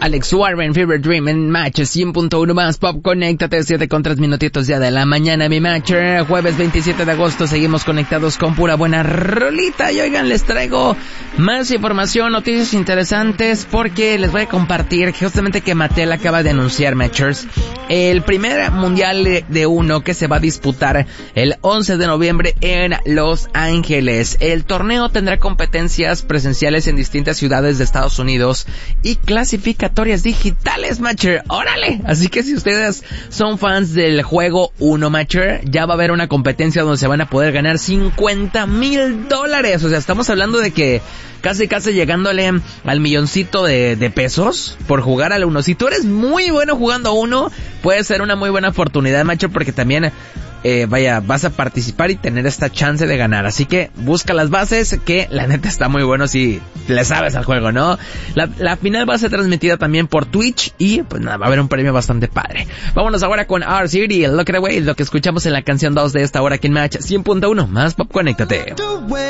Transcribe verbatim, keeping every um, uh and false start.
Alex Warren, Fever Dream en Match cien punto uno más Pop. Conéctate, siete con tres minutitos ya de la mañana, mi Matcher. Jueves veintisiete de agosto, seguimos conectados con pura buena rolita. Y oigan, les traigo más información, noticias interesantes, porque les voy a compartir justamente que Mattel acaba de anunciar, Matchers, el primer mundial de uno que se va a disputar el once de noviembre en Los Ángeles. El torneo tendrá competencias presenciales en distintas ciudades de Estados Unidos y clasificatorias digitales, Matcher. ¡Órale! Así que si ustedes son fans del juego uno, Matcher, ya va a haber una competencia donde se van a poder ganar cincuenta mil dólares. O sea, estamos hablando de que casi casi llegándole al milloncito de, de pesos por jugar al uno. Si tú eres muy bueno jugando a uno, puede ser una muy buena oportunidad, Matcher, porque también Eh, vaya, vas a participar y tener esta chance de ganar. Así que busca las bases, que la neta está muy bueno si le sabes al juego, ¿no? La, la final va a ser transmitida también por Twitch y pues nada, va a haber un premio bastante padre. Vámonos ahora con R-City, Look It Away, lo que escuchamos en la canción dos de esta hora aquí en Match cien punto uno más Pop. Conéctate.